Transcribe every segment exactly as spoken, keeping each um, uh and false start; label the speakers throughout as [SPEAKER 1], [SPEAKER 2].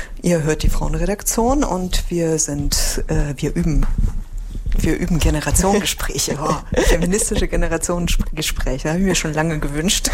[SPEAKER 1] Ihr hört die Frauenredaktion und wir sind, äh, wir üben, wir üben Generationengespräche, oh, feministische Generationengespräche, habe ich mir schon lange gewünscht.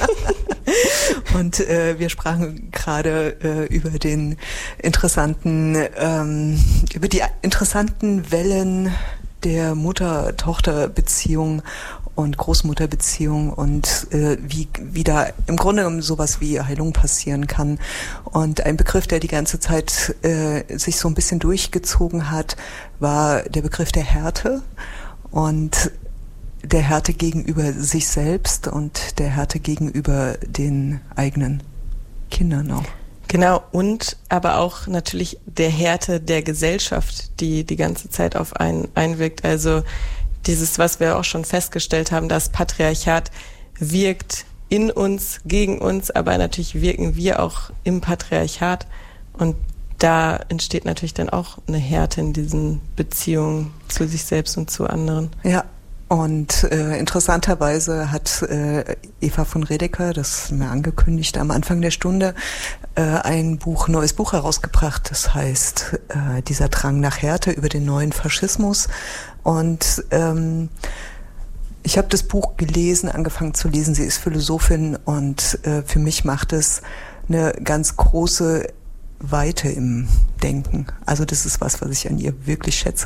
[SPEAKER 1] Und äh, wir sprachen gerade äh, über den interessanten, ähm, über die interessanten Wellen der Mutter-Tochter-Beziehung und Großmutterbeziehung und äh, wie, wie da im Grunde genommen sowas wie Heilung passieren kann. Und ein Begriff, der die ganze Zeit äh, sich so ein bisschen durchgezogen hat, war der Begriff der Härte und der Härte gegenüber sich selbst und der Härte gegenüber den eigenen Kindern auch.
[SPEAKER 2] Genau, und aber auch natürlich der Härte der Gesellschaft, die die ganze Zeit auf einen einwirkt. Also dieses, was wir auch schon festgestellt haben, das Patriarchat wirkt in uns, gegen uns, aber natürlich wirken wir auch im Patriarchat. Und da entsteht natürlich dann auch eine Härte in diesen Beziehungen zu sich selbst und zu anderen.
[SPEAKER 1] Ja. Und äh, interessanterweise hat äh, Eva von Redeker, das ist mir angekündigt am Anfang der Stunde, äh, ein Buch, neues Buch herausgebracht. Das heißt, äh, dieser Drang nach Härte über den neuen Faschismus. Und ähm, ich habe das Buch gelesen, angefangen zu lesen. Sie ist Philosophin und äh, für mich macht es eine ganz große Weite im Denken. Also das ist was, was ich an ihr wirklich schätze.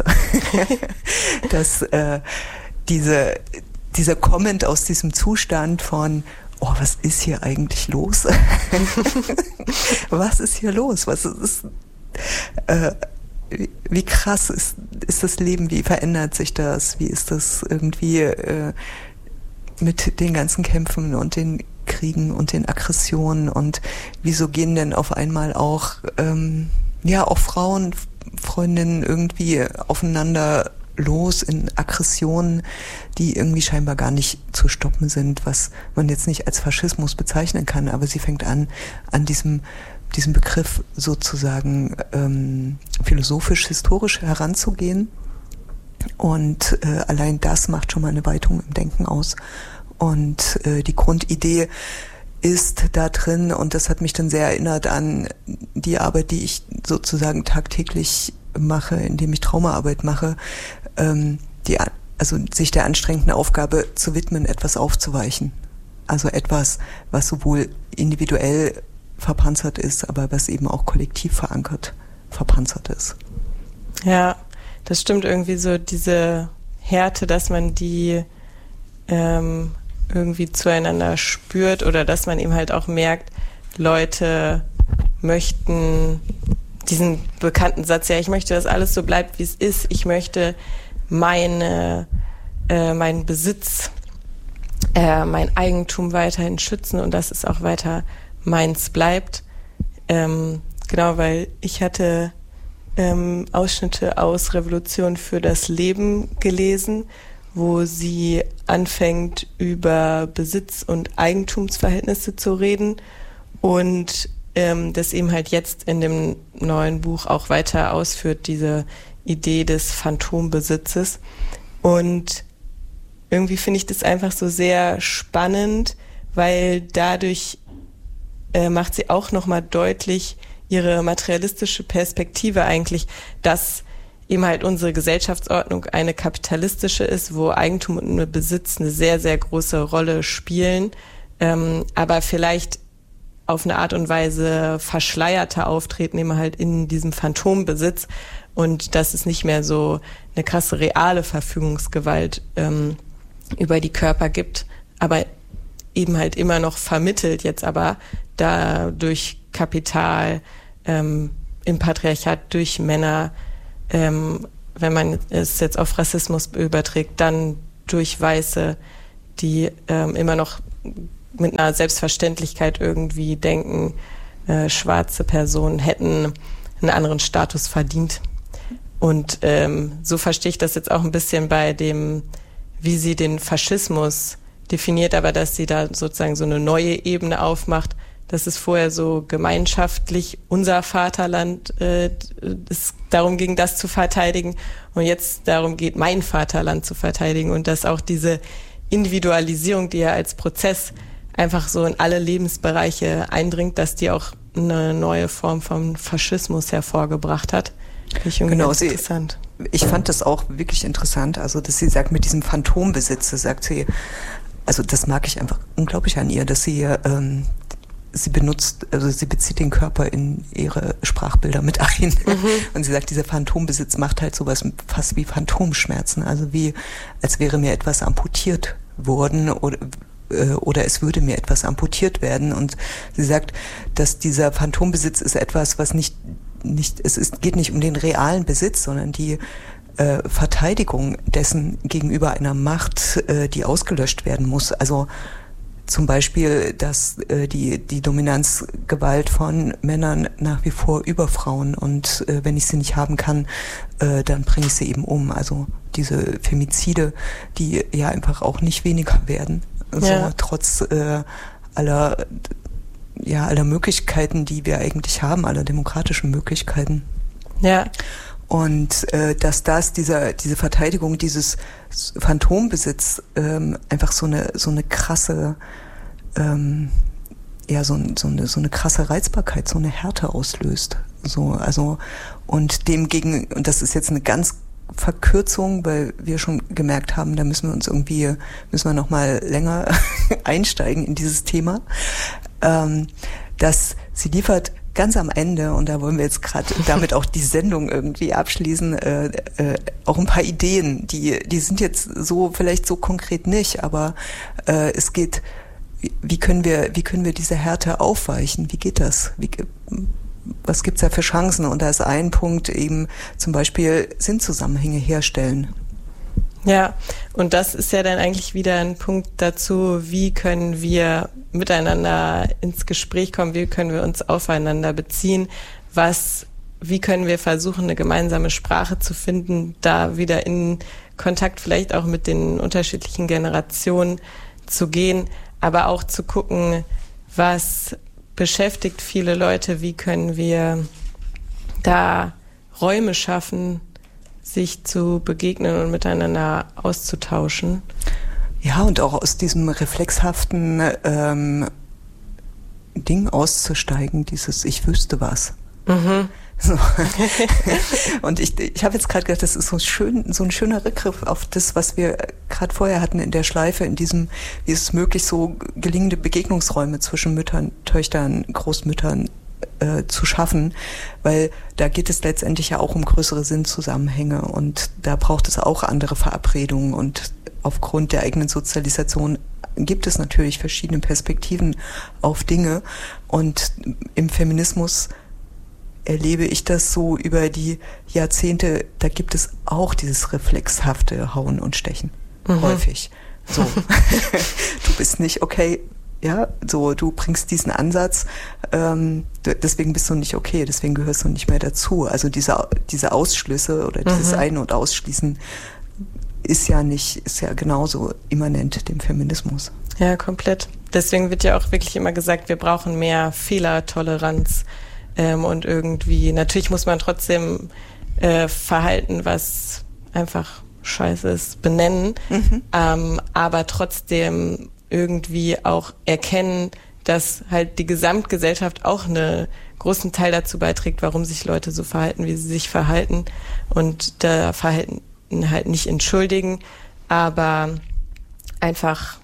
[SPEAKER 1] dass äh, Diese, dieser Comment aus diesem Zustand von, oh, was ist hier eigentlich los? Was ist hier los? Was ist, äh, wie, wie krass ist, ist das Leben? Wie verändert sich das? Wie ist das irgendwie äh, mit den ganzen Kämpfen und den Kriegen und den Aggressionen? Und wieso gehen denn auf einmal auch, ähm, ja, auch Frauen, Freundinnen irgendwie aufeinander los in Aggressionen, die irgendwie scheinbar gar nicht zu stoppen sind, was man jetzt nicht als Faschismus bezeichnen kann, aber sie fängt an, an diesem, diesem Begriff sozusagen ähm, philosophisch-historisch heranzugehen und äh, allein das macht schon mal eine Weitung im Denken aus und äh, die Grundidee ist da drin und das hat mich dann sehr erinnert an die Arbeit, die ich sozusagen tagtäglich mache, indem ich Traumaarbeit mache, ähm, die, also sich der anstrengenden Aufgabe zu widmen, etwas aufzuweichen. Also etwas, was sowohl individuell verpanzert ist, aber was eben auch kollektiv verankert, verpanzert ist.
[SPEAKER 2] Ja, das stimmt irgendwie so, diese Härte, dass man die ähm, irgendwie zueinander spürt oder dass man eben halt auch merkt, Leute möchten diesen bekannten Satz, ja, ich möchte, dass alles so bleibt, wie es ist. Ich möchte meine, äh, meinen Besitz, äh, mein Eigentum weiterhin schützen und dass es auch weiter meins bleibt. Ähm, genau, weil ich hatte ähm, Ausschnitte aus Revolution für das Leben gelesen, wo sie anfängt, über Besitz- und Eigentumsverhältnisse zu reden und das eben halt jetzt in dem neuen Buch auch weiter ausführt, diese Idee des Phantombesitzes. Und irgendwie finde ich das einfach so sehr spannend, weil dadurch äh, macht sie auch nochmal deutlich ihre materialistische Perspektive eigentlich, dass eben halt unsere Gesellschaftsordnung eine kapitalistische ist, wo Eigentum und Besitz eine sehr, sehr große Rolle spielen, ähm, aber vielleicht auf eine Art und Weise verschleierter auftreten, eben halt in diesem Phantombesitz und dass es nicht mehr so eine krasse reale Verfügungsgewalt ähm, über die Körper gibt, aber eben halt immer noch vermittelt, jetzt aber da durch Kapital, ähm, im Patriarchat, durch Männer, ähm, wenn man es jetzt auf Rassismus überträgt, dann durch Weiße, die ähm, immer noch mit einer Selbstverständlichkeit irgendwie denken, äh, schwarze Personen hätten einen anderen Status verdient. Und ähm, so verstehe ich das jetzt auch ein bisschen bei dem, wie sie den Faschismus definiert, aber dass sie da sozusagen so eine neue Ebene aufmacht, dass es vorher so gemeinschaftlich unser Vaterland, äh, es darum ging, das zu verteidigen und jetzt darum geht, mein Vaterland zu verteidigen und dass auch diese Individualisierung, die ja als Prozess einfach so in alle Lebensbereiche eindringt, dass die auch eine neue Form von Faschismus hervorgebracht hat. Finde ich irgendwie
[SPEAKER 1] genau,
[SPEAKER 2] ganz
[SPEAKER 1] sie,
[SPEAKER 2] interessant.
[SPEAKER 1] Ich fand das auch wirklich interessant, also dass sie sagt, mit diesem Phantombesitz, sagt sie, also das mag ich einfach unglaublich an ihr, dass sie ähm, sie benutzt, also sie bezieht den Körper in ihre Sprachbilder mit ein. Mhm. Und sie sagt, dieser Phantombesitz macht halt sowas fast wie Phantomschmerzen, also wie, als wäre mir etwas amputiert worden oder oder es würde mir etwas amputiert werden. Und sie sagt, dass dieser Phantombesitz ist etwas, was nicht, nicht es ist, geht nicht um den realen Besitz, sondern die äh, Verteidigung dessen gegenüber einer Macht, äh, die ausgelöscht werden muss. Also zum Beispiel, dass äh, die, die Dominanzgewalt von Männern nach wie vor über Frauen und äh, wenn ich sie nicht haben kann, äh, dann bringe ich sie eben um. Also diese Femizide, die ja einfach auch nicht weniger werden. So, ja. Trotz äh, aller, ja, aller Möglichkeiten, die wir eigentlich haben, aller demokratischen Möglichkeiten.
[SPEAKER 2] Ja.
[SPEAKER 1] Und äh, dass das, dieser, diese Verteidigung, dieses Phantombesitz ähm, einfach so eine, so eine krasse, ähm, ja, so, so, eine, so eine krasse Reizbarkeit, so eine Härte auslöst. So, also, und dem gegen, und das ist jetzt eine ganz Verkürzung, weil wir schon gemerkt haben, da müssen wir uns irgendwie, müssen wir noch mal länger einsteigen in dieses Thema, ähm, dass sie liefert ganz am Ende, und da wollen wir jetzt gerade damit auch die Sendung irgendwie abschließen, äh, äh, auch ein paar Ideen, die, die sind jetzt so, vielleicht so konkret nicht, aber äh, es geht, wie, wie können wir, wie können wir diese Härte aufweichen? Wie geht das? Wie, was gibt's da für Chancen? Und da ist ein Punkt eben zum Beispiel Sinnzusammenhänge herstellen.
[SPEAKER 2] Ja, und das ist ja dann eigentlich wieder ein Punkt dazu, wie können wir miteinander ins Gespräch kommen, wie können wir uns aufeinander beziehen, was, wie können wir versuchen, eine gemeinsame Sprache zu finden, da wieder in Kontakt vielleicht auch mit den unterschiedlichen Generationen zu gehen, aber auch zu gucken, was beschäftigt viele Leute, wie können wir da Räume schaffen, sich zu begegnen und miteinander auszutauschen.
[SPEAKER 1] Ja, und auch aus diesem reflexhaften ähm, Ding auszusteigen, dieses Ich wüsste was. Mhm. So. Und ich, ich habe jetzt gerade gedacht, das ist so schön, so ein schöner Rückgriff auf das, was wir gerade vorher hatten in der Schleife, in diesem, wie ist es möglich, so gelingende Begegnungsräume zwischen Müttern, Töchtern, Großmüttern äh, zu schaffen, weil da geht es letztendlich ja auch um größere Sinnzusammenhänge und da braucht es auch andere Verabredungen und aufgrund der eigenen Sozialisation gibt es natürlich verschiedene Perspektiven auf Dinge und im Feminismus erlebe ich das so über die Jahrzehnte, da gibt es auch dieses reflexhafte Hauen und Stechen. Mhm. Häufig. So. Du bist nicht okay, ja, so, du bringst diesen Ansatz, ähm, deswegen bist du nicht okay, deswegen gehörst du nicht mehr dazu. Also diese, diese Ausschlüsse oder dieses mhm. Ein- und Ausschließen ist ja nicht, ist ja genauso immanent dem Feminismus.
[SPEAKER 2] Ja, komplett. Deswegen wird ja auch wirklich immer gesagt, wir brauchen mehr Fehlertoleranz. Ähm, und irgendwie, natürlich muss man trotzdem äh, Verhalten, was einfach scheiße ist, benennen, mhm. ähm, aber trotzdem irgendwie auch erkennen, dass halt die Gesamtgesellschaft auch einen großen Teil dazu beiträgt, warum sich Leute so verhalten, wie sie sich verhalten und da Verhalten halt nicht entschuldigen, aber einfach,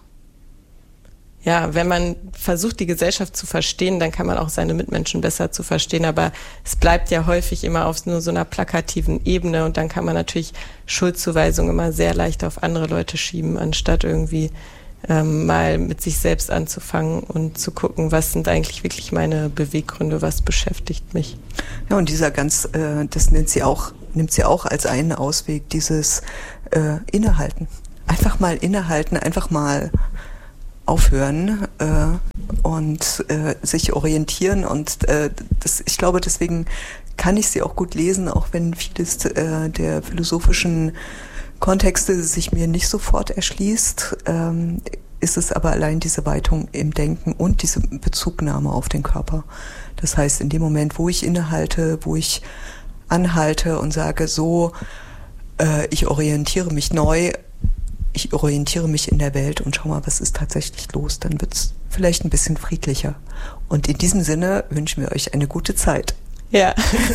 [SPEAKER 2] ja, wenn man versucht, die Gesellschaft zu verstehen, dann kann man auch seine Mitmenschen besser zu verstehen, aber es bleibt ja häufig immer auf nur so einer plakativen Ebene und dann kann man natürlich Schuldzuweisungen immer sehr leicht auf andere Leute schieben, anstatt irgendwie ähm, mal mit sich selbst anzufangen und zu gucken, was sind eigentlich wirklich meine Beweggründe, was beschäftigt mich.
[SPEAKER 1] Ja, und dieser ganz, äh, das nennt sie auch, nimmt sie auch als einen Ausweg, dieses äh, Innehalten. Einfach mal innehalten, einfach mal aufhören äh, und äh, sich orientieren und äh, das, ich glaube, deswegen kann ich sie auch gut lesen, auch wenn vieles äh, der philosophischen Kontexte sich mir nicht sofort erschließt, ähm, ist es aber allein diese Weitung im Denken und diese Bezugnahme auf den Körper. Das heißt, in dem Moment, wo ich innehalte, wo ich anhalte und sage, so, äh, ich orientiere mich neu, ich orientiere mich in der Welt und schau mal, was ist tatsächlich los, dann wird's vielleicht ein bisschen friedlicher. Und in diesem Sinne wünschen wir euch eine gute Zeit.
[SPEAKER 2] Ja.